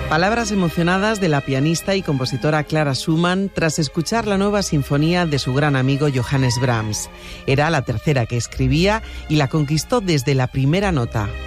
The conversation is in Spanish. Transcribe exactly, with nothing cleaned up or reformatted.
Palabras emocionadas de la pianista y compositora Clara Schumann tras escuchar la nueva sinfonía de su gran amigo Johannes Brahms. Era la tercera que escribía y la conquistó desde la primera nota.